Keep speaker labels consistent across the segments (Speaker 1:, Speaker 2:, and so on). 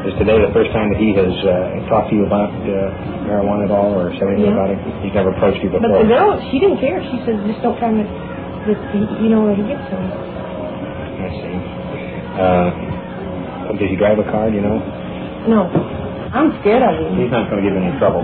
Speaker 1: Is today the first time that he has talked to you about marijuana at all, or said anything about it? He's never approached you before.
Speaker 2: But the girl, she didn't care. She said, just don't tell me that you know where he gets them.
Speaker 1: I see. Did he drive a car, do you know?
Speaker 2: No. I'm scared of him.
Speaker 1: He's not going to give any trouble.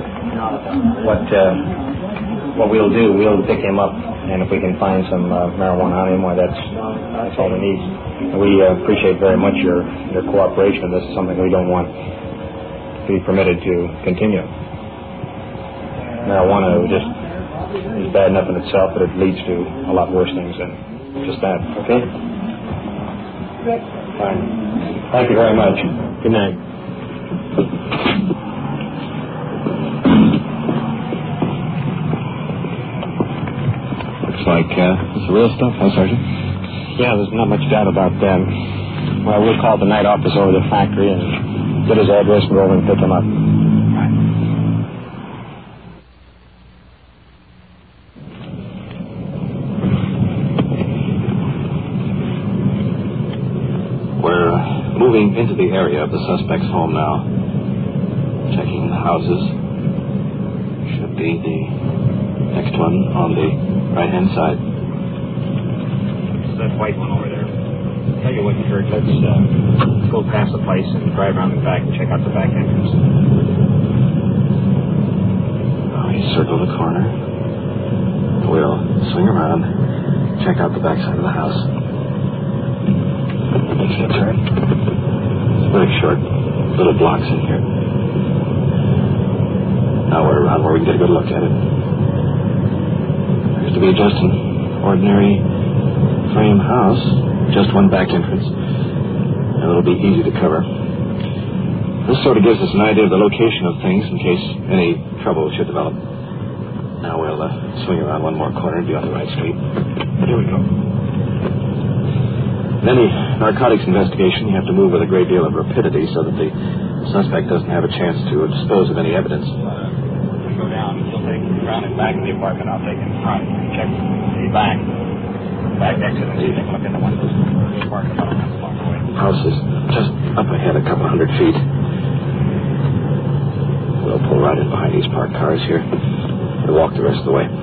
Speaker 1: What we'll do, we'll pick him up, and if we can find some marijuana on him, well, that's all we need. We appreciate very much your cooperation. This is something we don't want to be permitted to continue. Marijuana is bad enough in itself, but it leads to a lot worse things than just that. Okay?
Speaker 2: Right.
Speaker 1: Fine. Thank you very much. Good night.
Speaker 3: Looks like it's the real stuff, huh, Sergeant?
Speaker 1: Yeah, there's not much doubt about that. Well, we'll call the night officer over to the factory and get his address and go over and pick him up. Right.
Speaker 3: We're moving into the area of the suspect's home now. Checking the houses. Should be the next one on the right-hand side.
Speaker 1: It's that white one over there. I'll tell you what, Kurt, let's go past the place and drive around the back and check out the back entrance.
Speaker 3: Oh, you circle the corner. We'll swing around, check out the back side of the house. Makes a turn. It's very short. Little blocks in here. Now we're around where we can get a good look at it. Appears to be just an ordinary frame house. Just one back entrance. And it'll be easy to cover. This sort of gives us an idea of the location of things in case any trouble should develop. Now we'll swing around one more corner and be on the right street. Here we go. In any narcotics investigation, you have to move with a great deal of rapidity so that the suspect doesn't have a chance to dispose of any evidence.
Speaker 1: We go down. He'll take him around in back of the apartment. I'll take him front and check the back exit and see if they can look in the windows. Park about a block away.
Speaker 3: House is just up ahead a couple hundred feet. We'll pull right in behind these parked cars here and walk the rest of the way.